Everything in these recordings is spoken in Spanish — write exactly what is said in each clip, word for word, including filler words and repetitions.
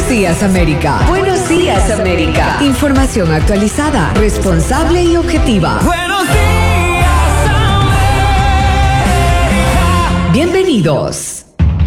Buenos días, América. Buenos días, América. Información actualizada, responsable y objetiva. Buenos días, América. Bienvenidos.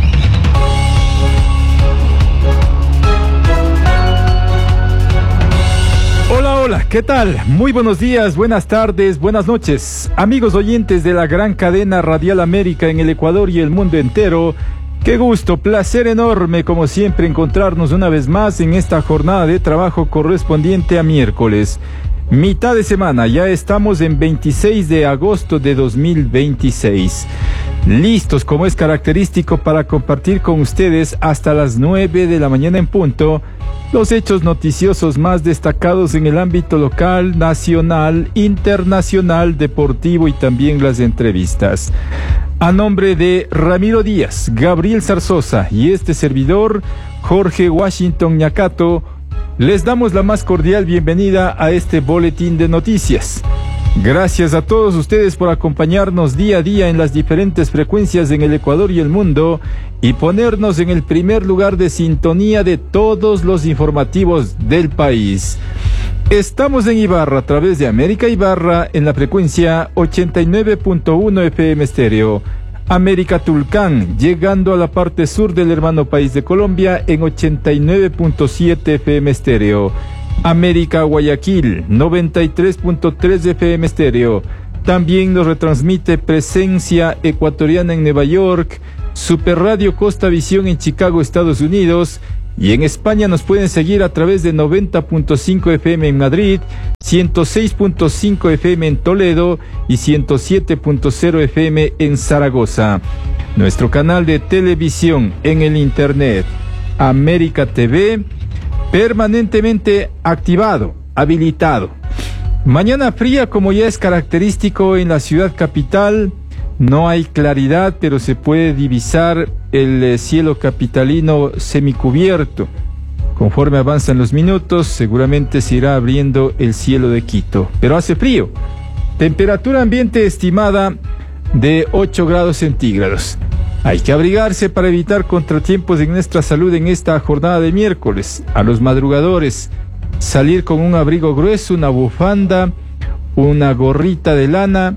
Hola, hola, ¿qué tal? Muy buenos días, buenas tardes, buenas noches. Amigos oyentes de la gran cadena Radial América en el Ecuador y el mundo entero, qué gusto, placer enorme como siempre encontrarnos una vez más en esta jornada de trabajo correspondiente a miércoles. Mitad de semana, ya estamos en veintiséis de agosto de dos mil veintiséis. Listos, como es característico, para compartir con ustedes hasta las nueve de la mañana en punto los hechos noticiosos más destacados en el ámbito local, nacional, internacional, deportivo y también las entrevistas. A nombre de Ramiro Díaz, Gabriel Zarzosa y este servidor, Jorge Washington Ñacato, les damos la más cordial bienvenida a este boletín de noticias. Gracias a todos ustedes por acompañarnos día a día en las diferentes frecuencias en el Ecuador y el mundo y ponernos en el primer lugar de sintonía de todos los informativos del país. Estamos en Ibarra a través de América Ibarra en la frecuencia ochenta y nueve punto uno F M estéreo. América Tulcán, llegando a la parte sur del hermano país de Colombia en ochenta y nueve punto siete F M estéreo. América Guayaquil, noventa y tres punto tres F M estéreo. También nos retransmite Presencia Ecuatoriana en Nueva York, Super Radio Costa Visión en Chicago, Estados Unidos, y en España nos pueden seguir a través de noventa punto cinco F M en Madrid, ciento seis punto cinco F M en Toledo y ciento siete punto cero F M en Zaragoza. Nuestro canal de televisión en el internet, América T V, permanentemente activado, habilitado. Mañana fría, como ya es característico en la ciudad capital. No hay claridad, pero se puede divisar el eh, cielo capitalino semicubierto. Conforme avanzan los minutos, seguramente se irá abriendo el cielo de Quito. Pero hace frío. Temperatura ambiente estimada de ocho grados centígrados. Hay que abrigarse para evitar contratiempos en nuestra salud en esta jornada de miércoles. A los madrugadores, salir con un abrigo grueso, una bufanda, una gorrita de lana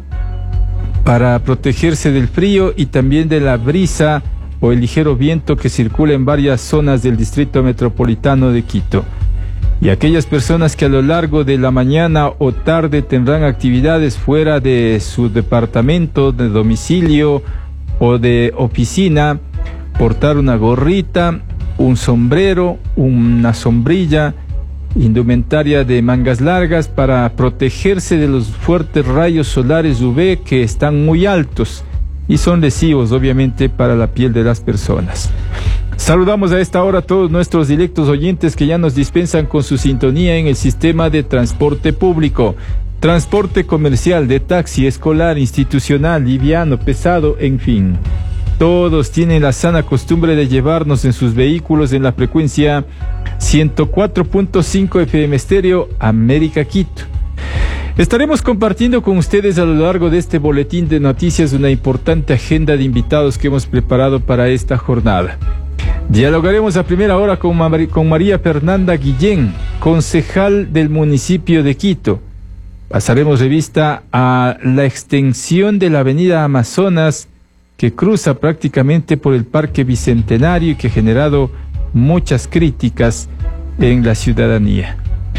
para protegerse del frío y también de la brisa o el ligero viento que circula en varias zonas del distrito metropolitano de Quito. Y aquellas personas que a lo largo de la mañana o tarde tendrán actividades fuera de su departamento, de domicilio o de oficina, portar una gorrita, un sombrero, una sombrilla, indumentaria de mangas largas para protegerse de los fuertes rayos solares U V que están muy altos y son lesivos obviamente para la piel de las personas. Saludamos a esta hora a todos nuestros directos oyentes que ya nos dispensan con su sintonía en el sistema de transporte público. Transporte comercial, de taxi, escolar, institucional, liviano, pesado, en fin. Todos tienen la sana costumbre de llevarnos en sus vehículos en la frecuencia ciento cuatro punto cinco F M estéreo, América Quito. Estaremos compartiendo con ustedes a lo largo de este boletín de noticias una importante agenda de invitados que hemos preparado para esta jornada. Dialogaremos a primera hora con, Mar- con María Fernanda Guillén, concejal del municipio de Quito. Pasaremos revista a la extensión de la avenida Amazonas que cruza prácticamente por el Parque Bicentenario y que ha generado muchas críticas en la ciudadanía.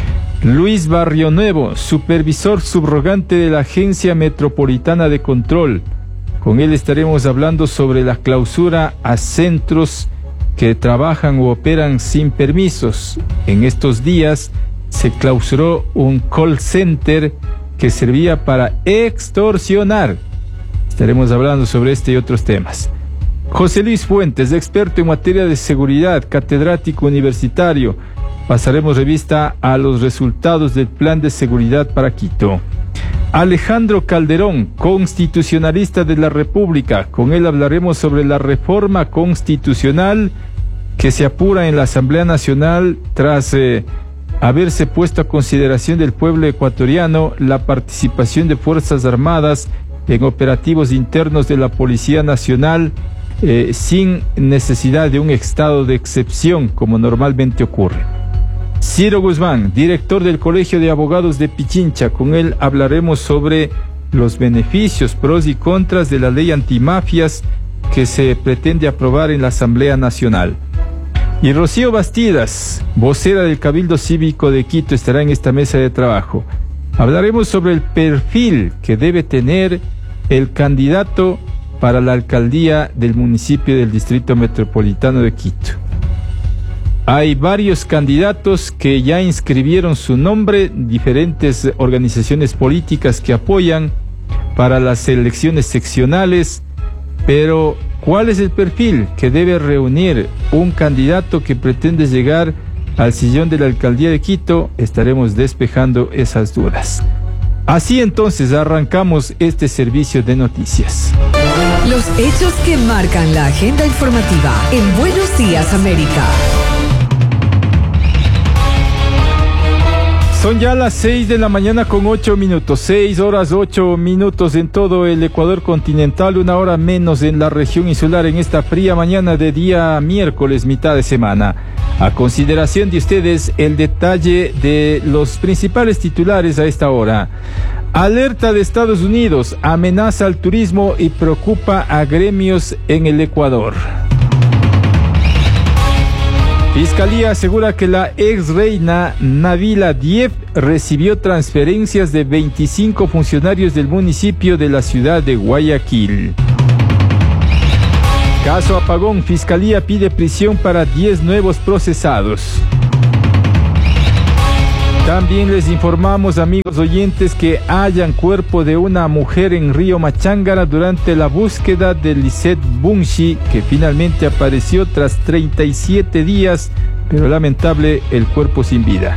Luis Barrio Nuevo, supervisor subrogante de la Agencia Metropolitana de Control. Con él estaremos hablando sobre la clausura a centros que trabajan o operan sin permisos. En estos días se clausuró un call center que servía para extorsionar. Estaremos hablando sobre este y otros temas. José Luis Fuentes, experto en materia de seguridad, catedrático universitario. Pasaremos revista a los resultados del Plan de Seguridad para Quito. Alejandro Calderón, constitucionalista de la República. Con él hablaremos sobre la reforma constitucional que se apura en la Asamblea Nacional tras eh, haberse puesto a consideración del pueblo ecuatoriano la participación de Fuerzas Armadas en operativos internos de la Policía Nacional eh, sin necesidad de un estado de excepción como normalmente ocurre. Ciro Guzmán, director del Colegio de Abogados de Pichincha, con él hablaremos sobre los beneficios, pros y contras de la ley antimafias que se pretende aprobar en la Asamblea Nacional. Y Rocío Bastidas, vocera del Cabildo Cívico de Quito, estará en esta mesa de trabajo. Hablaremos sobre el perfil que debe tener el candidato para la alcaldía del municipio del Distrito Metropolitano de Quito. Hay varios candidatos que ya inscribieron su nombre, diferentes organizaciones políticas que apoyan para las elecciones seccionales, pero ¿cuál es el perfil que debe reunir un candidato que pretende llegar al sillón de la alcaldía de Quito? Estaremos despejando esas dudas. Así entonces arrancamos este servicio de noticias. Los hechos que marcan la agenda informativa en Buenos Días América. Son ya las seis de la mañana con ocho minutos, seis horas ocho minutos en todo el Ecuador continental, una hora menos en la región insular en esta fría mañana de día miércoles, mitad de semana. A consideración de ustedes el detalle de los principales titulares a esta hora. Alerta de Estados Unidos, amenaza al turismo y preocupa a gremios en el Ecuador. Fiscalía asegura que la ex reina Nabila Diep recibió transferencias de veinticinco funcionarios del municipio de la ciudad de Guayaquil. Caso apagón, Fiscalía pide prisión para diez nuevos procesados. También les informamos, amigos oyentes, que hallan cuerpo de una mujer en Río Machángara durante la búsqueda de Lisette Bunchi, que finalmente apareció tras treinta y siete días, pero lamentable el cuerpo sin vida.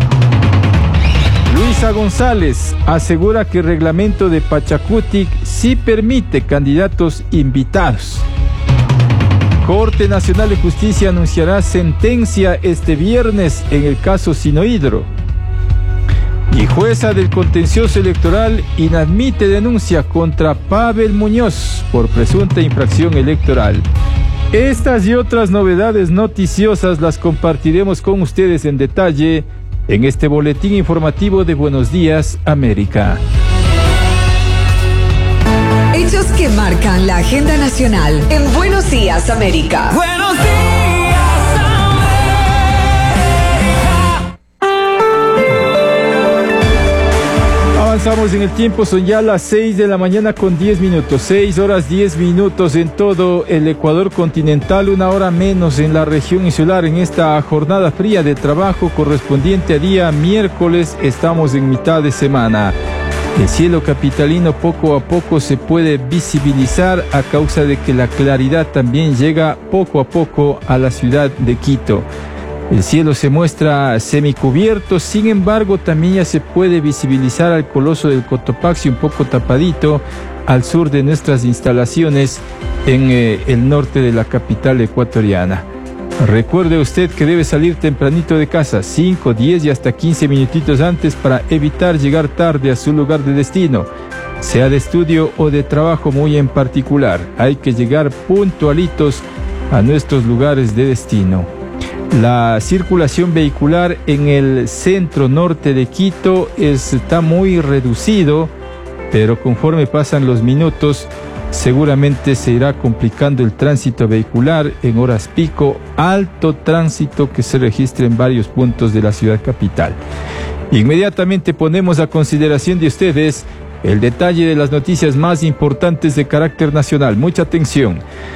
Luisa González asegura que el reglamento de Pachacutic sí permite candidatos invitados. Corte Nacional de Justicia anunciará sentencia este viernes en el caso Sinohidro. Y jueza del contencioso electoral inadmite denuncia contra Pavel Muñoz por presunta infracción electoral. Estas y otras novedades noticiosas las compartiremos con ustedes en detalle en este boletín informativo de Buenos Días América. Hechos que marcan la agenda nacional en Buenos Días América. Buenos días, América. Avanzamos en el tiempo, son ya las seis de la mañana con diez minutos, seis horas diez minutos en todo el Ecuador continental, una hora menos en la región insular. En esta jornada fría de trabajo correspondiente a día miércoles, estamos en mitad de semana. El cielo capitalino poco a poco se puede visibilizar a causa de que la claridad también llega poco a poco a la ciudad de Quito. El cielo se muestra semicubierto, sin embargo también ya se puede visibilizar al coloso del Cotopaxi un poco tapadito al sur de nuestras instalaciones en eh, el norte de la capital ecuatoriana. Recuerde usted que debe salir tempranito de casa, cinco, diez y hasta quince minutitos antes para evitar llegar tarde a su lugar de destino, sea de estudio o de trabajo muy en particular. Hay que llegar puntualitos a nuestros lugares de destino. La circulación vehicular en el centro norte de Quito está muy reducido, pero conforme pasan los minutos, seguramente se irá complicando el tránsito vehicular en horas pico, alto tránsito que se registra en varios puntos de la ciudad capital. Inmediatamente ponemos a consideración de ustedes el detalle de las noticias más importantes de carácter nacional. Mucha atención.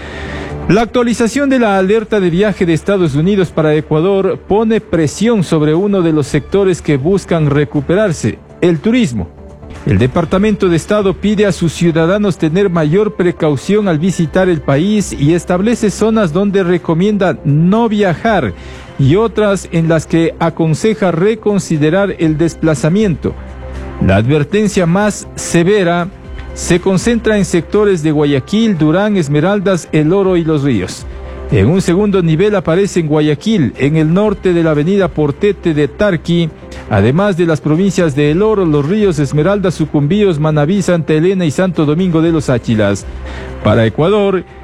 La actualización de la alerta de viaje de Estados Unidos para Ecuador pone presión sobre uno de los sectores que buscan recuperarse, el turismo. El Departamento de Estado pide a sus ciudadanos tener mayor precaución al visitar el país y establece zonas donde recomienda no viajar y otras en las que aconseja reconsiderar el desplazamiento. La advertencia más severa se concentra en sectores de Guayaquil, Durán, Esmeraldas, El Oro y Los Ríos. En un segundo nivel aparece en Guayaquil, en el norte de la avenida Portete de Tarqui, además de las provincias de El Oro, Los Ríos, Esmeraldas, Sucumbíos, Manabí, Santa Elena y Santo Domingo de los Áchilas. Para Ecuador,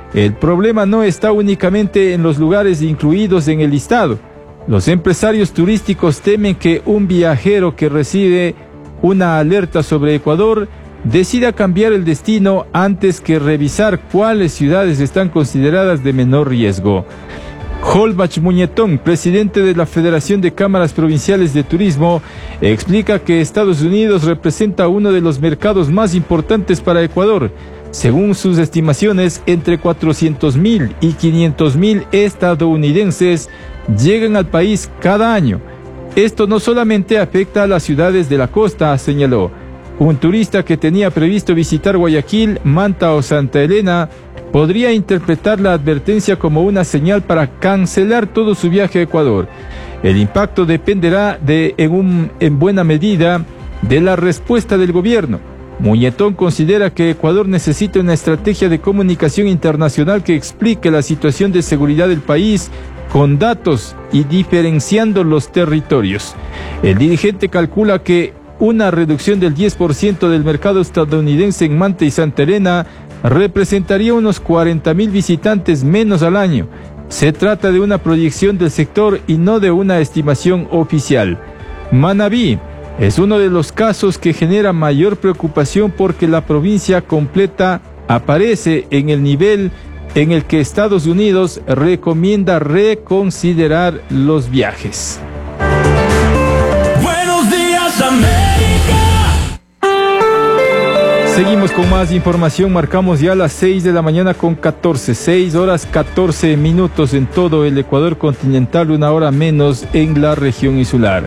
el problema no está únicamente en los lugares incluidos en el listado. Los empresarios turísticos temen que un viajero que recibe una alerta sobre Ecuador decida cambiar el destino antes que revisar cuáles ciudades están consideradas de menor riesgo. Holbach Muñetón, presidente de la Federación de Cámaras Provinciales de Turismo, explica que Estados Unidos representa uno de los mercados más importantes para Ecuador. Según sus estimaciones, entre cuatrocientos mil y quinientos mil estadounidenses llegan al país cada año. Esto no solamente afecta a las ciudades de la costa, señaló. Un turista que tenía previsto visitar Guayaquil, Manta o Santa Elena podría interpretar la advertencia como una señal para cancelar todo su viaje a Ecuador. El impacto dependerá de, en, un, en buena medida de la respuesta del gobierno. Muñetón considera que Ecuador necesita una estrategia de comunicación internacional que explique la situación de seguridad del país con datos y diferenciando los territorios. El dirigente calcula que una reducción del diez por ciento del mercado estadounidense en Manta y Santa Elena representaría unos cuarenta mil visitantes menos al año. Se trata de una proyección del sector y no de una estimación oficial. Manabí es uno de los casos que genera mayor preocupación porque la provincia completa aparece en el nivel en el que Estados Unidos recomienda reconsiderar los viajes. Buenos días, América. Seguimos con más información, marcamos ya las seis de la mañana con catorce, seis horas catorce minutos en todo el Ecuador continental, una hora menos en la región insular.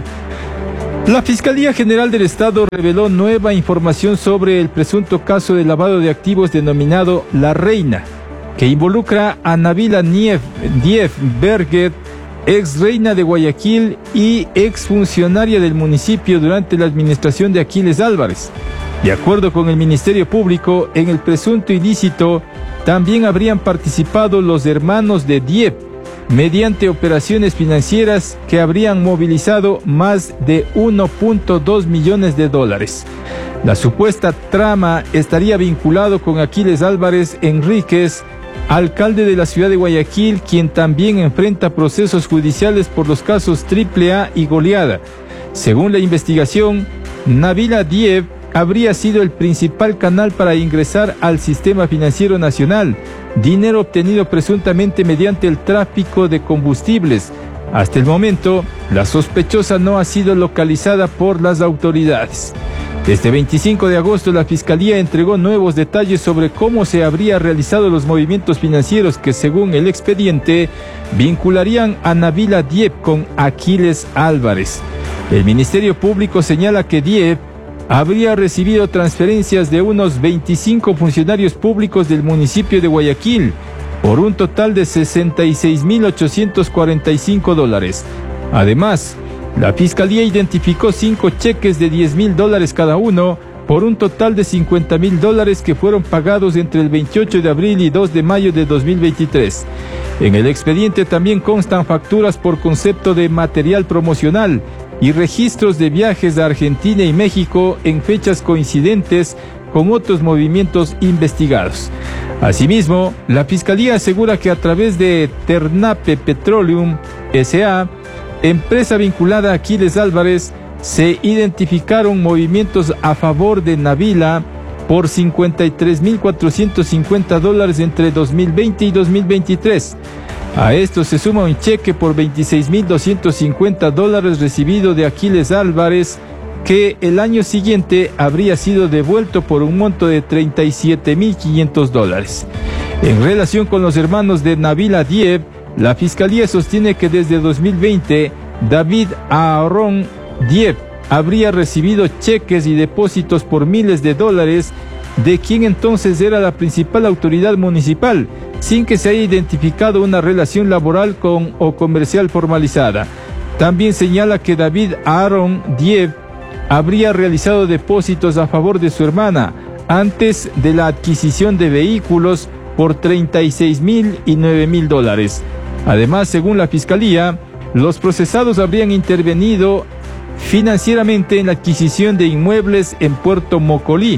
La Fiscalía General del Estado reveló nueva información sobre el presunto caso de lavado de activos denominado La Reina, que involucra a Nabila Dief Berget, ex reina de Guayaquil y ex funcionaria del municipio durante la administración de Aquiles Álvarez. De acuerdo con el Ministerio Público, en el presunto ilícito también habrían participado los hermanos de Dief, mediante operaciones financieras que habrían movilizado más de uno punto dos millones de dólares. La supuesta trama estaría vinculado con Aquiles Álvarez Enríquez, alcalde de la ciudad de Guayaquil, quien también enfrenta procesos judiciales por los casos Triple A y Goleada. Según la investigación, Nabila Dief habría sido el principal canal para ingresar al sistema financiero nacional, dinero obtenido presuntamente mediante el tráfico de combustibles. Hasta el momento, la sospechosa no ha sido localizada por las autoridades. Este veinticinco de agosto, la Fiscalía entregó nuevos detalles sobre cómo se habrían realizado los movimientos financieros que, según el expediente, vincularían a Nabila Dief con Aquiles Álvarez. El Ministerio Público señala que Dief habría recibido transferencias de unos veinticinco funcionarios públicos del municipio de Guayaquil por un total de sesenta y seis mil ochocientos cuarenta y cinco dólares. Además, la Fiscalía identificó cinco cheques de diez mil dólares cada uno por un total de cincuenta mil dólares que fueron pagados entre el veintiocho de abril y dos de mayo de dos mil veintitrés. En el expediente también constan facturas por concepto de material promocional y registros de viajes a Argentina y México en fechas coincidentes con otros movimientos investigados. Asimismo, la Fiscalía asegura que a través de Ternape Petroleum S A, empresa vinculada a Aquiles Álvarez, se identificaron movimientos a favor de Nabila por cincuenta y tres mil cuatrocientos cincuenta dólares entre dos mil veinte y dos mil veintitrés. A esto se suma un cheque por veintiséis mil doscientos cincuenta dólares recibido de Aquiles Álvarez, que el año siguiente habría sido devuelto por un monto de treinta y siete mil quinientos dólares. En relación con los hermanos de Nabila Dief, la Fiscalía sostiene que desde dos mil veinte, David Aarón Dief habría recibido cheques y depósitos por miles de dólares de quien entonces era la principal autoridad municipal, sin que se haya identificado una relación laboral con o comercial formalizada. También señala que David Aarón Dief habría realizado depósitos a favor de su hermana antes de la adquisición de vehículos por treinta y seis mil y nueve mil dólares. Además, según la Fiscalía, los procesados habrían intervenido financieramente en la adquisición de inmuebles en Puerto Mocolí,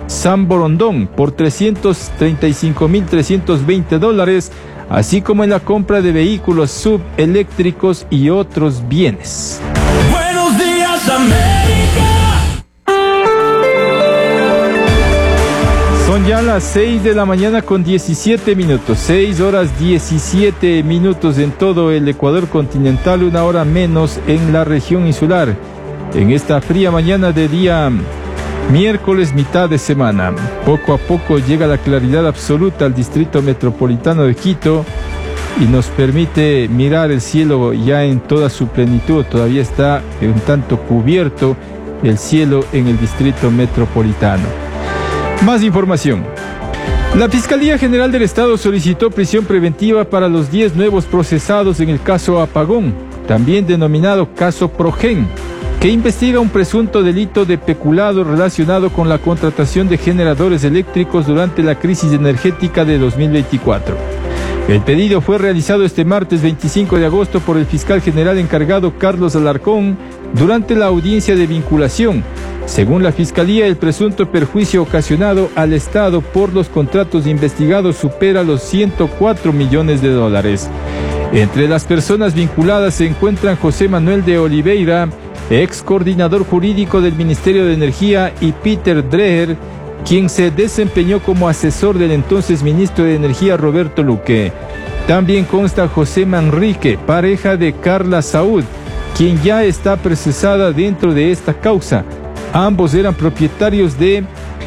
San Borondón por trescientos treinta y cinco mil trescientos veinte dólares, así como en la compra de vehículos subeléctricos y otros bienes. Buenos días, América. Son ya las seis de la mañana con diecisiete minutos, seis horas diecisiete minutos en todo el Ecuador continental, una hora menos en la región insular. En esta fría mañana de día miércoles, mitad de semana, poco a poco llega la claridad absoluta al distrito metropolitano de Quito y nos permite mirar el cielo ya en toda su plenitud. Todavía está un tanto cubierto el cielo en el distrito metropolitano. Más información. La Fiscalía General del Estado solicitó prisión preventiva para los diez nuevos procesados en el caso Apagón, también denominado caso Progen, que investiga un presunto delito de peculado relacionado con la contratación de generadores eléctricos durante la crisis energética de dos mil veinticuatro. El pedido fue realizado este martes veinticinco de agosto por el fiscal general encargado Carlos Alarcón durante la audiencia de vinculación. Según la Fiscalía, el presunto perjuicio ocasionado al Estado por los contratos investigados supera los ciento cuatro millones de dólares. Entre las personas vinculadas se encuentran José Manuel de Oliveira, ex coordinador jurídico del Ministerio de Energía, y Peter Dreher, quien se desempeñó como asesor del entonces ministro de Energía Roberto Luque. También consta José Manrique, pareja de Carla Saúd, quien ya está procesada dentro de esta causa. Ambos eran propietarios de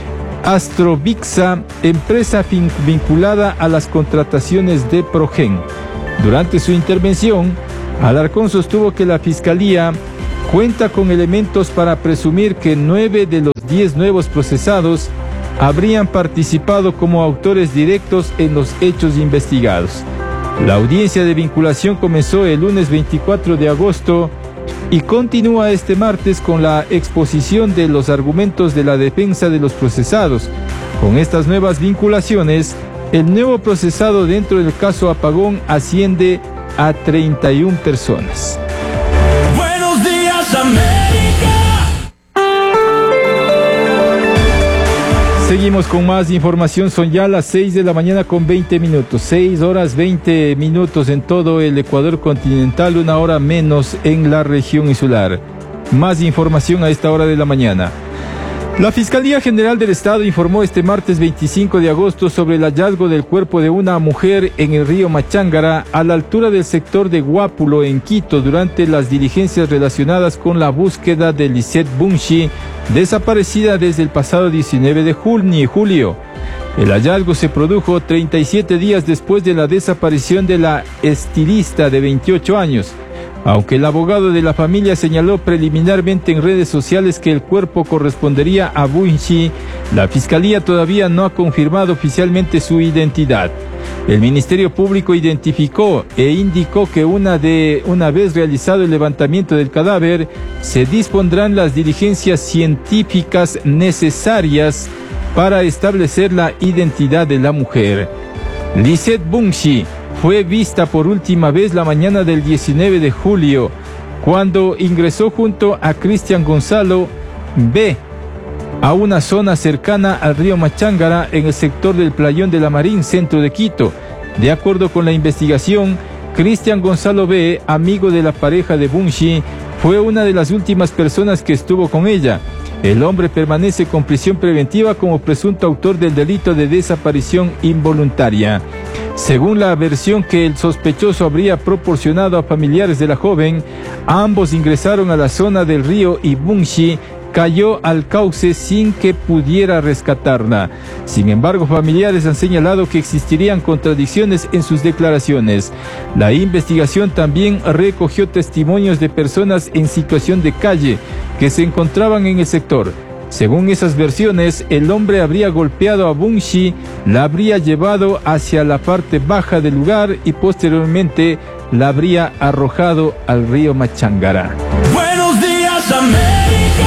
Astrovixa, empresa vinculada a las contrataciones de Progen. Durante su intervención, Alarcón sostuvo que la Fiscalía cuenta con elementos para presumir que nueve de los diez nuevos procesados habrían participado como autores directos en los hechos investigados. La audiencia de vinculación comenzó el lunes veinticuatro de agosto y continúa este martes con la exposición de los argumentos de la defensa de los procesados. Con estas nuevas vinculaciones, el nuevo procesado dentro del caso Apagón asciende a treinta y una personas. Buenos días, América. Seguimos con más información, son ya las seis de la mañana con veinte minutos, seis horas veinte minutos en todo el Ecuador continental, una hora menos en la región insular. Más información a esta hora de la mañana. La Fiscalía General del Estado informó este martes veinticinco de agosto sobre el hallazgo del cuerpo de una mujer en el río Machángara, a la altura del sector de Guápulo, en Quito, durante las diligencias relacionadas con la búsqueda de Lisette Bunchi, desaparecida desde el pasado diecinueve de julio. El hallazgo se produjo treinta y siete días después de la desaparición de la estilista de veintiocho años. Aunque el abogado de la familia señaló preliminarmente en redes sociales que el cuerpo correspondería a Bunchi, la Fiscalía todavía no ha confirmado oficialmente su identidad. El Ministerio Público identificó e indicó que una, de, una vez realizado el levantamiento del cadáver, se dispondrán las diligencias científicas necesarias para establecer la identidad de la mujer. Lisette Bunchi fue vista por última vez la mañana del diecinueve de julio, cuando ingresó junto a Cristian Gonzalo B. a una zona cercana al río Machángara, en el sector del Playón de la Marín, centro de Quito. De acuerdo con la investigación, Cristian Gonzalo B., amigo de la pareja de Bunchi, fue una de las últimas personas que estuvo con ella. El hombre permanece con prisión preventiva como presunto autor del delito de desaparición involuntaria. Según la versión que el sospechoso habría proporcionado a familiares de la joven, ambos ingresaron a la zona del río y Bunchi cayó al cauce sin que pudiera rescatarla. Sin embargo, familiares han señalado que existirían contradicciones en sus declaraciones. La investigación también recogió testimonios de personas en situación de calle que se encontraban en el sector. Según esas versiones, el hombre habría golpeado a Bunchi, la habría llevado hacia la parte baja del lugar y posteriormente la habría arrojado al río Machángara. Buenos días, América.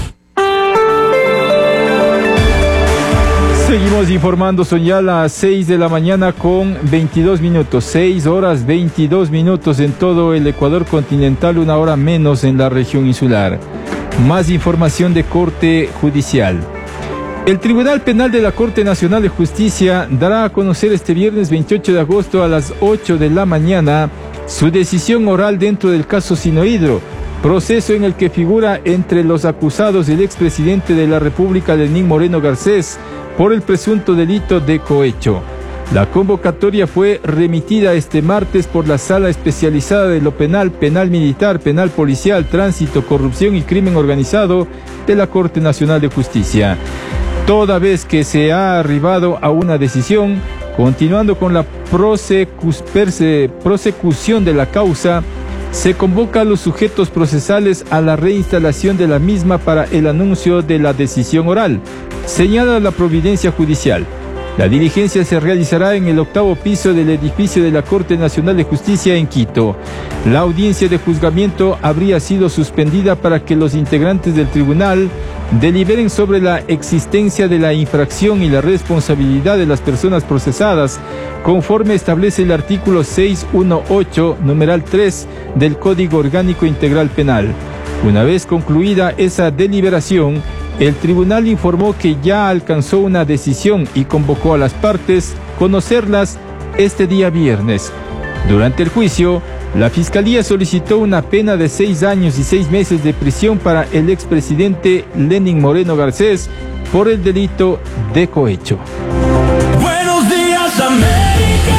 Seguimos informando, son ya las seis de la mañana con veintidós minutos, seis horas veintidós minutos en todo el Ecuador continental, una hora menos en la región insular. Más información de corte judicial. El Tribunal Penal de la Corte Nacional de Justicia dará a conocer este viernes veintiocho de agosto a las ocho de la mañana su decisión oral dentro del caso Sinohydro, proceso en el que figura entre los acusados el expresidente de la República, Lenín Moreno Garcés, por el presunto delito de cohecho. La convocatoria fue remitida este martes por la Sala Especializada de lo Penal, Penal Militar, Penal Policial, Tránsito, Corrupción y Crimen Organizado de la Corte Nacional de Justicia. Toda vez que se ha arribado a una decisión, continuando con la prosecus, perse, prosecución de la causa, se convoca a los sujetos procesales a la reinstalación de la misma para el anuncio de la decisión oral, señala la providencia judicial. La diligencia se realizará en el octavo piso del edificio de la Corte Nacional de Justicia en Quito. La audiencia de juzgamiento habría sido suspendida para que los integrantes del tribunal deliberen sobre la existencia de la infracción y la responsabilidad de las personas procesadas, conforme establece el artículo seiscientos dieciocho, numeral tres del Código Orgánico Integral Penal. Una vez concluida esa deliberación, el tribunal informó que ya alcanzó una decisión y convocó a las partes a conocerlas este día viernes. Durante el juicio, la Fiscalía solicitó una pena de seis años y seis meses de prisión para el expresidente Lenín Moreno Garcés por el delito de cohecho. Buenos días, América.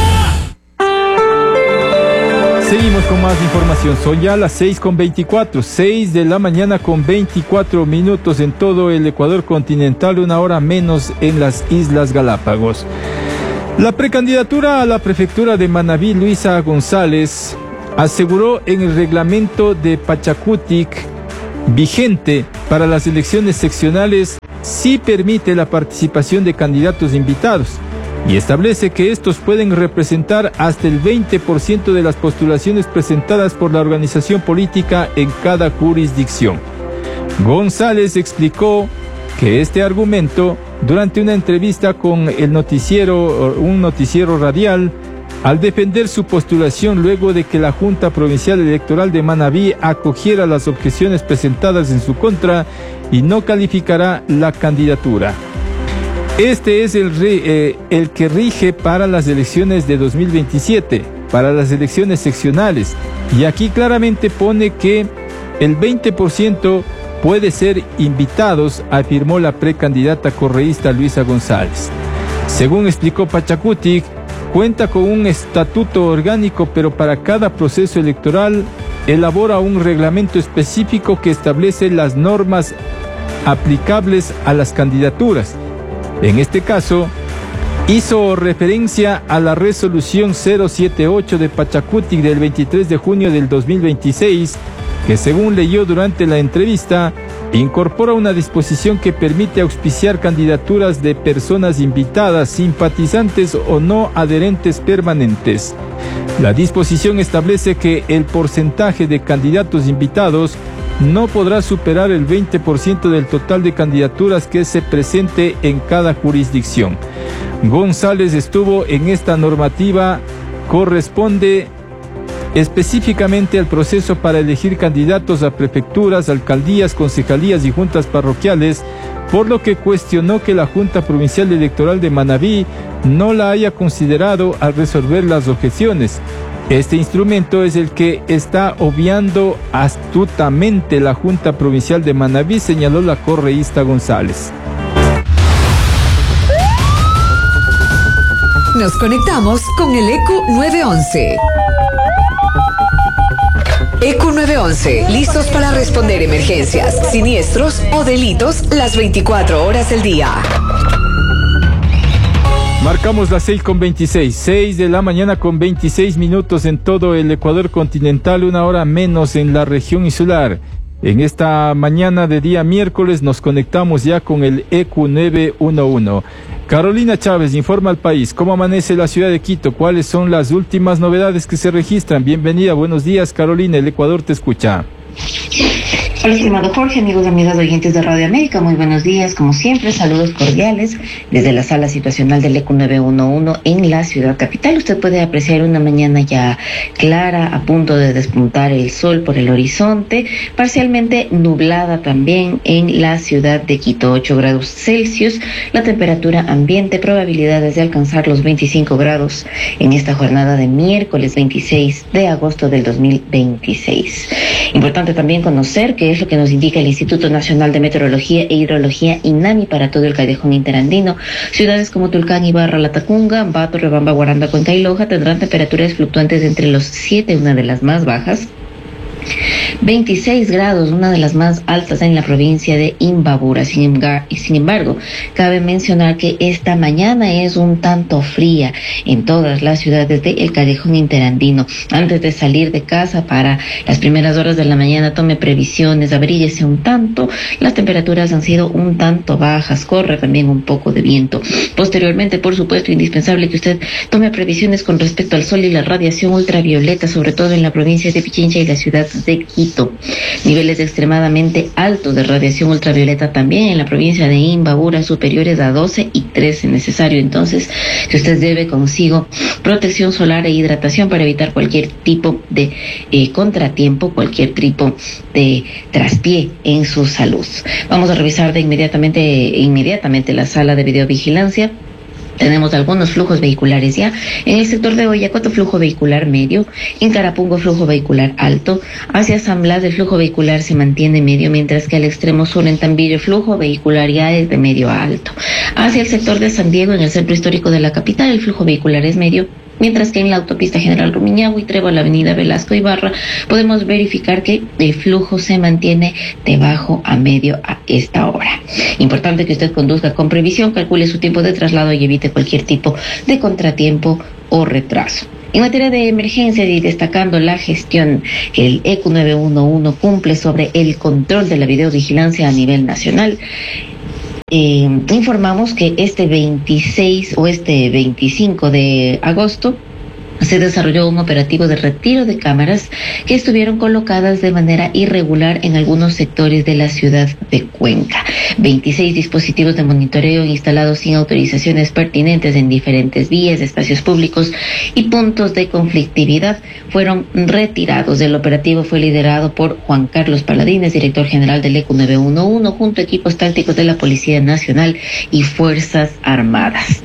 Seguimos con más información. Son ya las seis con veinticuatro, seis de la mañana con veinticuatro minutos en todo el Ecuador continental, una hora menos en las Islas Galápagos. La precandidatura a la prefectura de Manabí, Luisa González, aseguró en el reglamento de Pachacutic vigente para las elecciones seccionales sí permite la participación de candidatos invitados y establece que estos pueden representar hasta el veinte por ciento de las postulaciones presentadas por la organización política en cada jurisdicción. González explicó que este argumento, durante una entrevista con el noticiero, un noticiero radial, al defender su postulación luego de que la Junta Provincial Electoral de Manabí acogiera las objeciones presentadas en su contra y no calificará la candidatura. Este es el, eh, el que rige para las elecciones de dos mil veintisiete, para las elecciones seccionales, y aquí claramente pone que el veinte por ciento puede ser invitados, afirmó la precandidata correísta Luisa González. Según explicó Pachacutic, cuenta con un estatuto orgánico, pero para cada proceso electoral elabora un reglamento específico que establece las normas aplicables a las candidaturas. En este caso, hizo referencia a la resolución cero setenta y ocho de Pachacutic del veintitrés de junio del dos mil veintiséis, que según leyó durante la entrevista, incorpora una disposición que permite auspiciar candidaturas de personas invitadas, simpatizantes o no adherentes permanentes. La disposición establece que el porcentaje de candidatos invitados no podrá superar el veinte por ciento del total de candidaturas que se presente en cada jurisdicción. González estuvo en esta normativa, corresponde específicamente al proceso para elegir candidatos a prefecturas, alcaldías, concejalías y juntas parroquiales, por lo que cuestionó que la Junta Provincial Electoral de Manabí no la haya considerado al resolver las objeciones. Este instrumento es el que está obviando astutamente la Junta Provincial de Manabí, señaló la correísta González. Nos conectamos con el E Q nueve once. E Q nueve once, listos para responder emergencias, siniestros o delitos las veinticuatro horas del día. Marcamos las seis con veintiséis, seis de la mañana con veintiséis minutos en todo el Ecuador continental, una hora menos en la región insular. En esta mañana de día miércoles nos conectamos ya con el E Q nueve once. Carolina Chávez informa al país cómo amanece la ciudad de Quito, cuáles son las últimas novedades que se registran. Bienvenida, buenos días Carolina, el Ecuador te escucha. Hola, estimado Jorge, amigos y amigas oyentes de Radio América, muy buenos días, como siempre, saludos cordiales desde la sala situacional del E Q nueve uno uno en la ciudad capital. Usted puede apreciar una mañana ya clara, a punto de despuntar el sol por el horizonte, parcialmente nublada también en la ciudad de Quito, ocho grados Celsius, la temperatura ambiente, probabilidades de alcanzar los veinticinco grados en esta jornada de miércoles veintiséis de agosto del dos mil veintiséis. Importante también conocer que es lo que nos indica el Instituto Nacional de Meteorología e Hidrología INAMI para todo el callejón interandino. Ciudades como Tulcán, Ibarra, Latacunga, Ambato, Rebamba, Guaranda, Cuenca y Loja tendrán temperaturas fluctuantes entre los siete, una de las más bajas, veintiséis grados, una de las más altas en la provincia de Imbabura. Sin, sin embargo, cabe mencionar que esta mañana es un tanto fría en todas las ciudades del callejón interandino. Antes de salir de casa para las primeras horas de la mañana, tome previsiones, abríguese un tanto. Las temperaturas han sido un tanto bajas, corre también un poco de viento. Posteriormente, por supuesto, indispensable que usted tome previsiones con respecto al sol y la radiación ultravioleta, sobre todo en la provincia de Pichincha y la ciudad de Quito. Niveles extremadamente altos de radiación ultravioleta también en la provincia de Imbabura, superiores a doce y trece. Necesario entonces que usted lleve consigo protección solar e hidratación para evitar cualquier tipo de eh, contratiempo, cualquier tipo de traspié en su salud. Vamos a revisar de inmediatamente, inmediatamente la sala de videovigilancia. Tenemos algunos flujos vehiculares ya. En el sector de Oyacoto, flujo vehicular medio. En Carapungo, flujo vehicular alto. Hacia San Blas, el flujo vehicular se mantiene medio, mientras que al extremo sur, en Tambillo, el flujo vehicular ya es de medio a alto. Hacia el sector de San Diego, en el centro histórico de la capital, el flujo vehicular es medio, mientras que en la autopista General Rumiñahui y Trébol, la avenida Velasco Ibarra, podemos verificar que el flujo se mantiene de bajo a medio a esta hora. Importante que usted conduzca con previsión, calcule su tiempo de traslado y evite cualquier tipo de contratiempo o retraso. En materia de emergencia y destacando la gestión que el E Q nueve uno uno cumple sobre el control de la videovigilancia a nivel nacional, Eh, informamos que este veintiséis o este veinticinco de agosto se desarrolló un operativo de retiro de cámaras que estuvieron colocadas de manera irregular en algunos sectores de la ciudad de Cuenca. veintiséis dispositivos de monitoreo instalados sin autorizaciones pertinentes en diferentes vías, espacios públicos y puntos de conflictividad fueron retirados. El operativo fue liderado por Juan Carlos Paladines, director general del E Q nueve uno uno, junto a equipos tácticos de la Policía Nacional y Fuerzas Armadas.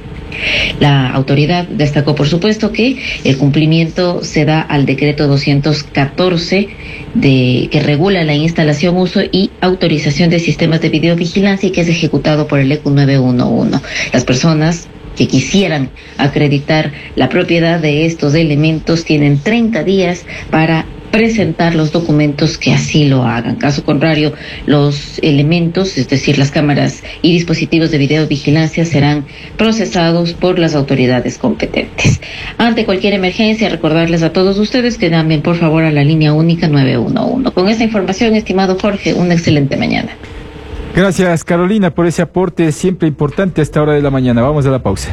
La autoridad destacó, por supuesto, que el cumplimiento se da al decreto doscientos catorce de que regula la instalación, uso y autorización de sistemas de videovigilancia y que es ejecutado por el E Q nueve uno uno. Las personas que quisieran acreditar la propiedad de estos elementos tienen treinta días para presentar los documentos que así lo hagan. Caso contrario, los elementos, es decir, las cámaras y dispositivos de videovigilancia, serán procesados por las autoridades competentes. Ante cualquier emergencia, recordarles a todos ustedes que llamen por favor a la línea única nueve uno uno. Con esta información, estimado Jorge, una excelente mañana. Gracias, Carolina, por ese aporte siempre importante a esta hora de la mañana. Vamos a la pausa.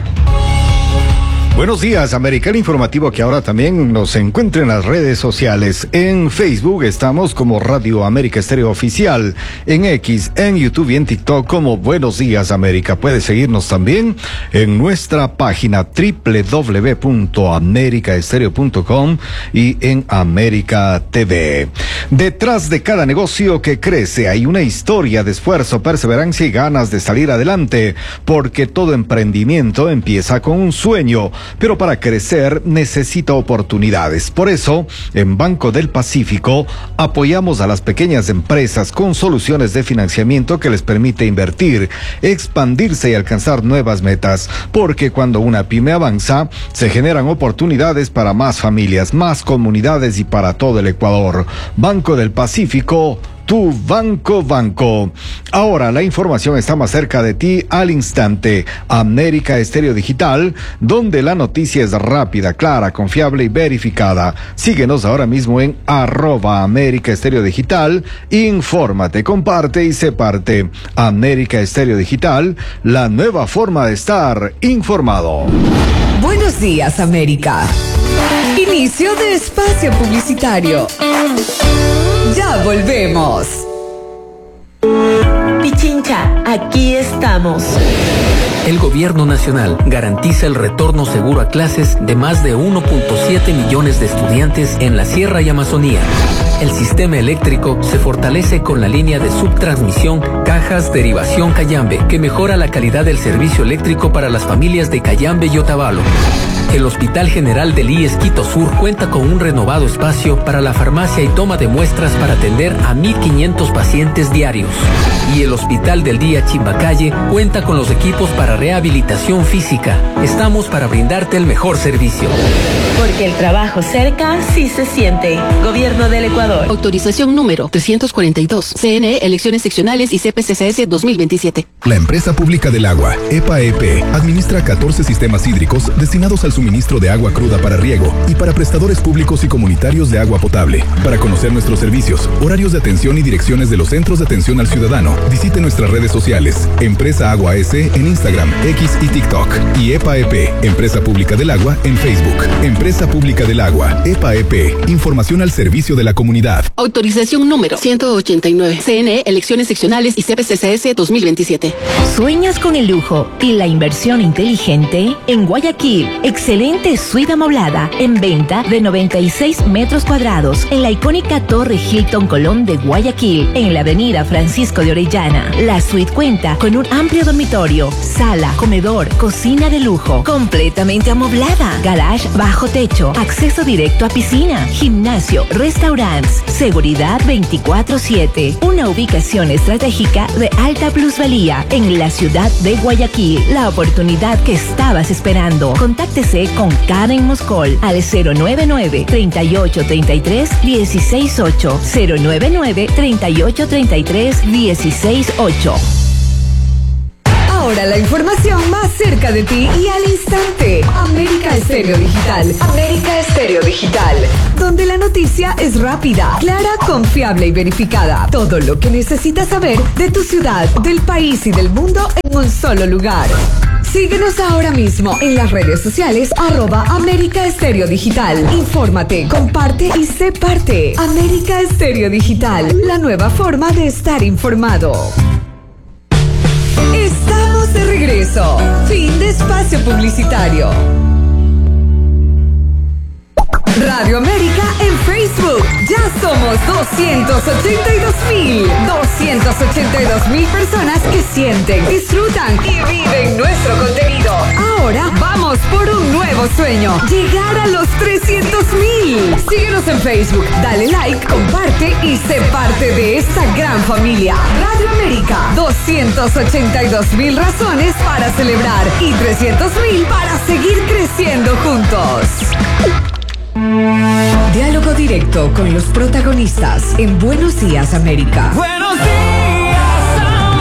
Buenos días, Americano Informativo, que ahora también nos encuentra en las redes sociales. En Facebook estamos como Radio América Estéreo Oficial, en X, en YouTube y en TikTok como Buenos Días América. Puede seguirnos también en nuestra página doble u doble u doble u punto america estéreo punto com y en América T V. Detrás de cada negocio que crece hay una historia de esfuerzo, perseverancia y ganas de salir adelante, porque todo emprendimiento empieza con un sueño, pero para crecer necesita oportunidades. Por eso, en Banco del Pacífico apoyamos a las pequeñas empresas con soluciones de financiamiento que les permite invertir, expandirse y alcanzar nuevas metas, porque cuando una pyme avanza, se generan oportunidades para más familias, más comunidades y para todo el Ecuador. Banco del Pacífico, tu banco banco. Ahora la información está más cerca de ti al instante. América Estéreo Digital, donde la noticia es rápida, clara, confiable y verificada. Síguenos ahora mismo en arroba América Estéreo Digital. Infórmate, comparte y sé parte. América Estéreo Digital, la nueva forma de estar informado. Buenos días, América. Inicio de espacio publicitario. Ya volvemos. Pichincha, aquí estamos. El Gobierno Nacional garantiza el retorno seguro a clases de más de uno punto siete millones de estudiantes en la Sierra y Amazonía. El sistema eléctrico se fortalece con la línea de subtransmisión Cajas Derivación Cayambe, que mejora la calidad del servicio eléctrico para las familias de Cayambe y Otavalo. El Hospital General del I E S Quito Sur cuenta con un renovado espacio para la farmacia y toma de muestras para atender a mil quinientos pacientes diarios. Y el Hospital del Día Chimbacalle cuenta con los equipos para rehabilitación física. Estamos para brindarte el mejor servicio. Porque el trabajo cerca sí se siente. Gobierno del Ecuador. Autorización número trescientos cuarenta y dos. C N E, elecciones seccionales y C P C C S dos mil veintisiete. La Empresa Pública del Agua, E P A E P, administra catorce sistemas hídricos destinados al suministro de agua cruda para riego y para prestadores públicos y comunitarios de agua potable. Para conocer nuestros servicios, horarios de atención y direcciones de los centros de atención al ciudadano, visite nuestras redes sociales, Empresa Agua S en Instagram, X y TikTok, y E P A E P, Empresa Pública del Agua en Facebook. Empresa Pública del Agua, E P A E P, información al servicio de la comunidad. Autorización número ciento ochenta y nueve. C N E, elecciones seccionales y C P C C S dos mil veintisiete. ¿Sueñas con el lujo y la inversión inteligente? En Guayaquil, excelente suite amoblada en venta de noventa y seis metros cuadrados en la icónica Torre Hilton Colón de Guayaquil, en la avenida Francisco de Orellana. La suite cuenta con un amplio dormitorio, sala, comedor, cocina de lujo, completamente amoblada, garage bajo techo, acceso directo a piscina, gimnasio, restaurantes, seguridad veinticuatro siete. Una ubicación estratégica de alta plusvalía en la ciudad de Guayaquil. La oportunidad que estabas esperando. Contáctese con Karen Moscol al cero nueve nueve, treinta y ocho, treinta y tres, dieciséis ocho, cero nueve nueve, treinta y ocho, treinta y tres, dieciséis ocho. Ahora la información más cerca de ti y al instante. América Estéreo Digital. América Estéreo Digital. Donde la noticia es rápida, clara, confiable y verificada. Todo lo que necesitas saber de tu ciudad, del país y del mundo en un solo lugar. Síguenos ahora mismo en las redes sociales arroba América Estéreo Digital. Infórmate, comparte y sé parte. América Estéreo Digital, la nueva forma de estar informado. Estamos de regreso. Fin de espacio publicitario. Radio América en Facebook. Ya somos doscientos ochenta y dos mil. doscientos ochenta y dos mil personas que sienten, disfrutan y viven nuestro contenido. Ahora vamos por un nuevo sueño. Llegar a los trescientos mil. Síguenos en Facebook, dale like, comparte y sé parte de esta gran familia. Radio América. doscientos ochenta y dos mil razones para celebrar y trescientos mil para seguir creciendo juntos. Diálogo directo con los protagonistas en Buenos Días América. Buenos días,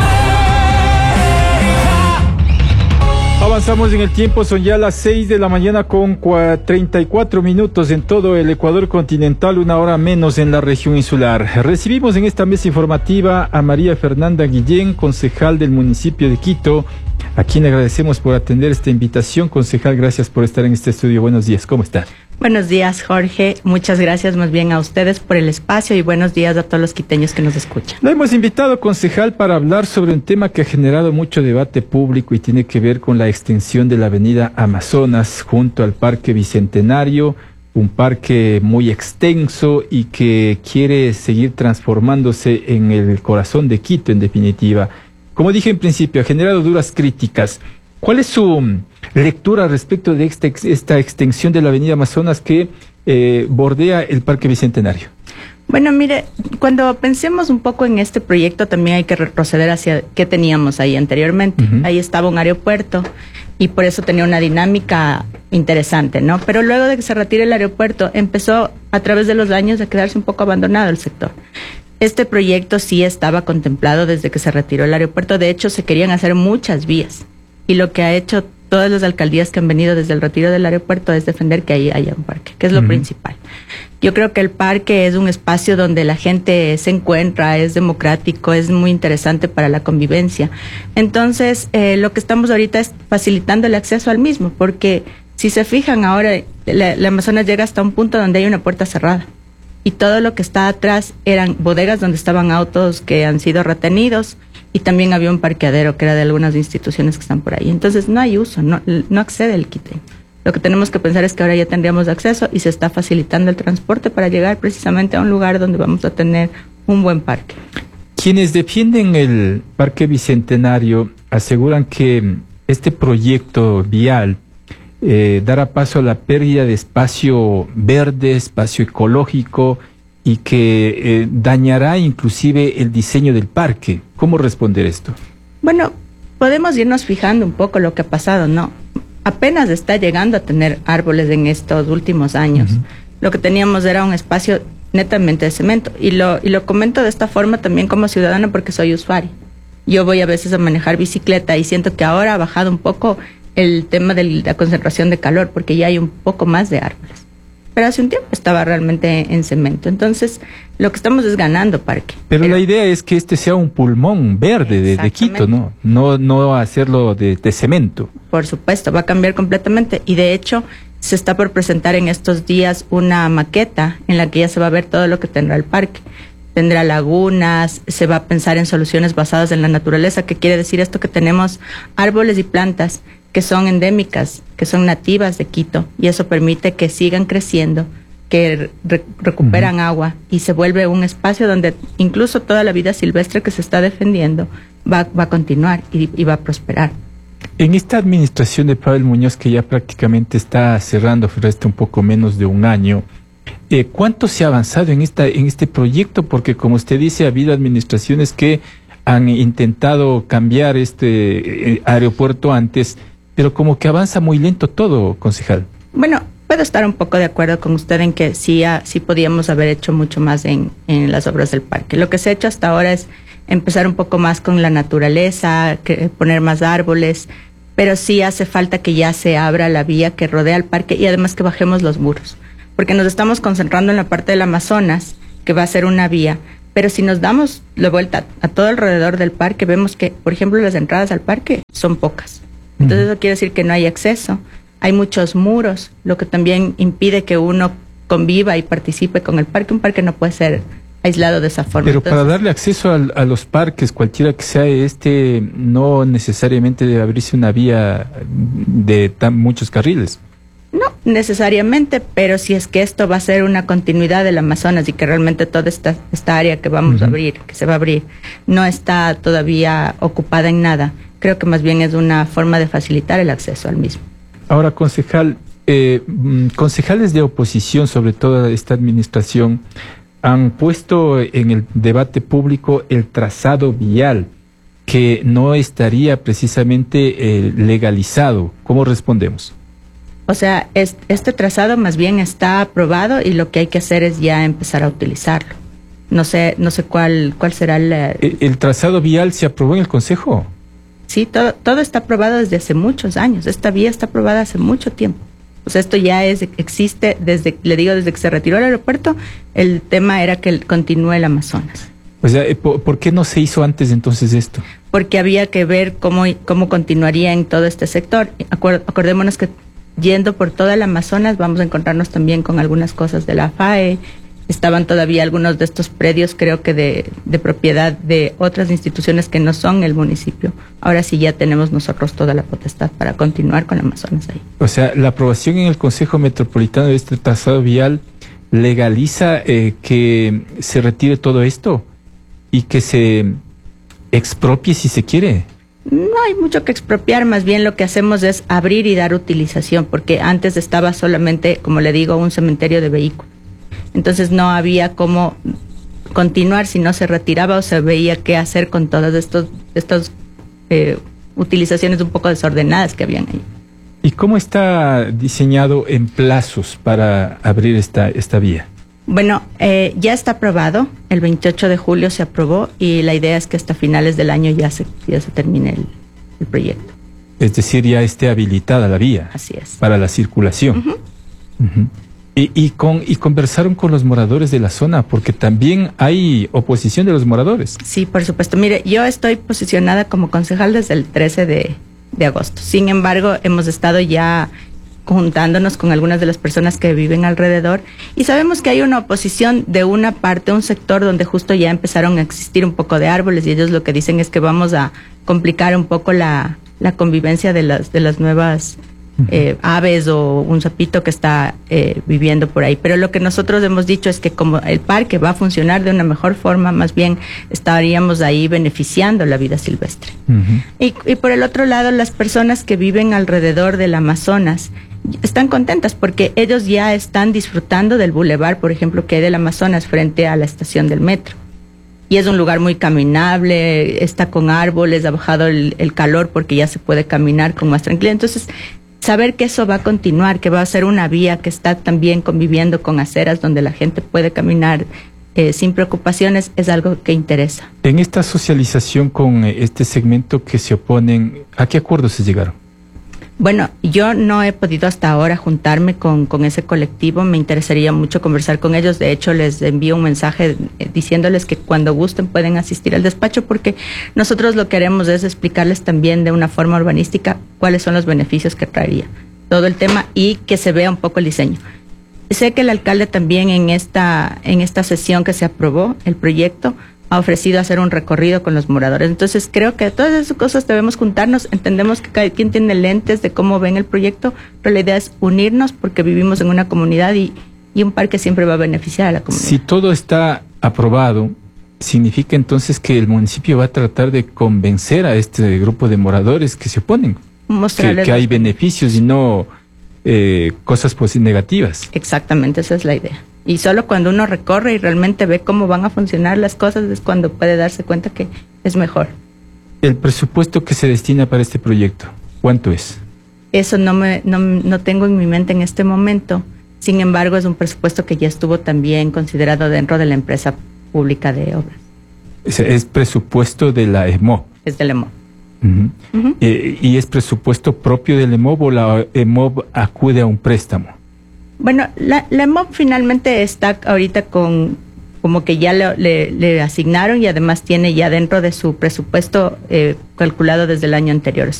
América. Avanzamos en el tiempo, son ya las seis de la mañana con treinta y cuatro minutos en todo el Ecuador continental, una hora menos en la región insular. Recibimos en esta mesa informativa a María Fernanda Guillén, concejal del municipio de Quito, a quien agradecemos por atender esta invitación. Concejal, gracias por estar en este estudio. Buenos días, ¿cómo está? Buenos días, Jorge. Muchas gracias más bien a ustedes por el espacio y buenos días a todos los quiteños que nos escuchan. La hemos invitado, concejal, para hablar sobre un tema que ha generado mucho debate público y tiene que ver con la extensión de la avenida Amazonas junto al Parque Bicentenario, un parque muy extenso y que quiere seguir transformándose en el corazón de Quito, en definitiva. Como dije en principio, ha generado duras críticas. ¿Cuál es su lectura respecto de esta, esta extensión de la avenida Amazonas que eh, bordea el Parque Bicentenario? Bueno, mire, cuando pensemos un poco en este proyecto también hay que retroceder hacia qué teníamos ahí anteriormente. Uh-huh. Ahí estaba un aeropuerto y por eso tenía una dinámica interesante, ¿no? Pero luego de que se retire el aeropuerto empezó a través de los años a quedarse un poco abandonado el sector. Este proyecto sí estaba contemplado desde que se retiró el aeropuerto. De hecho, se querían hacer muchas vías. Y lo que ha hecho todas las alcaldías que han venido desde el retiro del aeropuerto es defender que ahí haya un parque, que es lo uh-huh. principal. Yo creo que el parque es un espacio donde la gente se encuentra, es democrático, es muy interesante para la convivencia. Entonces, eh, lo que estamos ahorita es facilitando el acceso al mismo, porque si se fijan ahora, la, la Amazonas llega hasta un punto donde hay una puerta cerrada. y todo lo que está atrás eran bodegas donde estaban autos que han sido retenidos, y también había un parqueadero que era de algunas instituciones que están por ahí. Entonces no hay uso, no, no accede el quiteño. Lo que tenemos que pensar es que ahora ya tendríamos acceso y se está facilitando el transporte para llegar precisamente a un lugar donde vamos a tener un buen parque. Quienes defienden el Parque Bicentenario aseguran que este proyecto vial eh, dará paso a la pérdida de espacio verde, espacio ecológico, y que eh, dañará inclusive el diseño del parque. ¿Cómo responder esto? Bueno, podemos irnos fijando un poco lo que ha pasado, ¿no? Apenas está llegando a tener árboles en estos últimos años. Uh-huh. Lo que teníamos era un espacio netamente de cemento. Y lo, y lo comento de esta forma también como ciudadana porque soy usuaria. Yo voy a veces a manejar bicicleta y siento que ahora ha bajado un poco el tema de la concentración de calor porque ya hay un poco más de árboles. Pero hace un tiempo estaba realmente en cemento. Entonces, lo que estamos es ganando parque. Pero, Pero la idea es que este sea un pulmón verde de, de Quito, ¿no? No, no hacerlo de, de cemento. Por supuesto, va a cambiar completamente. Y de hecho, se está por presentar en estos días una maqueta en la que ya se va a ver todo lo que tendrá el parque. Tendrá lagunas, se va a pensar en soluciones basadas en la naturaleza, que quiere decir esto, que tenemos árboles y plantas que son endémicas, que son nativas de Quito, y eso permite que sigan creciendo, que re recuperan uh-huh. agua, y se vuelve un espacio donde incluso toda la vida silvestre que se está defendiendo va, va a continuar y, y va a prosperar. En esta administración de Pavel Muñoz, que ya prácticamente está cerrando, resta un poco menos de un año, eh, ¿cuánto se ha avanzado en, esta, en este proyecto? Porque como usted dice, ha habido administraciones que han intentado cambiar este eh, aeropuerto antes, pero como que avanza muy lento todo, concejal. Bueno, puedo estar un poco de acuerdo con usted en que sí, ha, sí podíamos haber hecho mucho más en, en las obras del parque. Lo que se ha hecho hasta ahora es empezar un poco más con la naturaleza, que, poner más árboles, pero sí hace falta que ya se abra la vía que rodea el parque y además que bajemos los muros, porque nos estamos concentrando en la parte del Amazonas, que va a ser una vía, pero si nos damos la vuelta a todo alrededor del parque, vemos que, por ejemplo, las entradas al parque son pocas. Entonces eso quiere decir que no hay acceso, hay muchos muros, lo que también impide que uno conviva y participe con el parque. Un parque no puede ser aislado de esa forma. Pero Entonces, para darle acceso a, a los parques, cualquiera que sea este, no necesariamente debe abrirse una vía de tan muchos carriles. No necesariamente, pero si es que esto va a ser una continuidad del Amazonas y que realmente toda esta, esta área que vamos uh-huh. a abrir, que se va a abrir, no está todavía ocupada en nada, creo que más bien es una forma de facilitar el acceso al mismo. Ahora, concejal, eh, concejales de oposición, sobre todo esta administración, han puesto en el debate público el trazado vial, que no estaría precisamente eh, legalizado. ¿Cómo respondemos? O sea, es, este trazado más bien está aprobado y lo que hay que hacer es ya empezar a utilizarlo. No sé, no sé cuál, cuál será el... ¿El, el trazado vial se aprobó en el Consejo? Sí, todo, todo está aprobado desde hace muchos años. Esta vía está aprobada hace mucho tiempo. O sea, esto ya es, existe desde, le digo, desde que se retiró el aeropuerto, el tema era que continúe el Amazonas. O sea, ¿por, ¿por qué no se hizo antes entonces esto? Porque había que ver cómo, cómo continuaría en todo este sector. Acuer, acordémonos que yendo por toda el Amazonas vamos a encontrarnos también con algunas cosas de la F A E. Estaban todavía algunos de estos predios, creo que de, de propiedad de otras instituciones que no son el municipio. Ahora sí ya tenemos nosotros toda la potestad para continuar con el Amazonas ahí. O sea, la aprobación en el Consejo Metropolitano de este trazado vial legaliza eh, que se retire todo esto y que se expropie si se quiere. No hay mucho que expropiar, más bien lo que hacemos es abrir y dar utilización, porque antes estaba solamente, como le digo, un cementerio de vehículos. Entonces no había cómo continuar si no se retiraba o se veía qué hacer con todas estos, estos eh, utilizaciones un poco desordenadas que habían ahí. ¿Y cómo está diseñado en plazos para abrir esta, esta vía? Bueno, eh, ya está aprobado, el veintiocho de julio se aprobó y la idea es que hasta finales del año ya se, ya se termine el, el proyecto. Es decir, ya esté habilitada la vía. Así es. Para la circulación. Uh-huh. Uh-huh. Y, y, con, y conversaron con los moradores de la zona, porque también hay oposición de los moradores. Sí, por supuesto. Mire, yo estoy posicionada como concejal desde el trece de agosto. Sin embargo, hemos estado ya juntándonos con algunas de las personas que viven alrededor, y sabemos que hay una oposición de una parte, un sector donde justo ya empezaron a existir un poco de árboles, y ellos lo que dicen es que vamos a complicar un poco la, la convivencia de las, de las nuevas Eh, aves o un sapito que está eh, viviendo por ahí. Pero lo que nosotros hemos dicho es que como el parque va a funcionar de una mejor forma, más bien estaríamos ahí beneficiando la vida silvestre. Uh-huh. y, y por el otro lado, las personas que viven alrededor del Amazonas están contentas porque ellos ya están disfrutando del bulevar, por ejemplo, que hay del Amazonas frente a la estación del metro. Y es un lugar muy caminable, está con árboles, ha bajado el, el calor porque ya se puede caminar con más tranquilidad. Entonces, saber que eso va a continuar, que va a ser una vía que está también conviviendo con aceras donde la gente puede caminar eh, sin preocupaciones, es algo que interesa. En esta socialización con este segmento que se oponen, ¿a qué acuerdos se llegaron? Bueno, yo no he podido hasta ahora juntarme con, con ese colectivo, me interesaría mucho conversar con ellos, de hecho les envío un mensaje eh, diciéndoles que cuando gusten pueden asistir al despacho, porque nosotros lo que haremos es explicarles también de una forma urbanística cuáles son los beneficios que traería todo el tema y que se vea un poco el diseño. Sé que el alcalde también en esta, en esta sesión que se aprobó el proyecto ha ofrecido hacer un recorrido con los moradores. Entonces creo que todas esas cosas debemos juntarnos, entendemos que cada quien tiene lentes de cómo ven el proyecto, pero la idea es unirnos porque vivimos en una comunidad y, y un parque siempre va a beneficiar a la comunidad. Si todo está aprobado, significa entonces que el municipio va a tratar de convencer a este grupo de moradores que se oponen, que, que hay beneficios y no eh, cosas pues, negativas. Exactamente, esa es la idea. Y solo cuando uno recorre y realmente ve cómo van a funcionar las cosas es cuando puede darse cuenta que es mejor. El presupuesto que se destina para este proyecto, ¿cuánto es? Eso no me no, no tengo en mi mente en este momento. Sin embargo, es un presupuesto que ya estuvo también considerado dentro de la empresa pública de obras. Es, es presupuesto de la E M O B. Es del E M O B. Uh-huh. Uh-huh. Eh, ¿Y es presupuesto propio del E M O B o la E M O B acude a un préstamo? Bueno, la, la E M O B finalmente está ahorita con, como que ya le, le, le asignaron y además tiene ya dentro de su presupuesto eh, calculado desde el año anterior.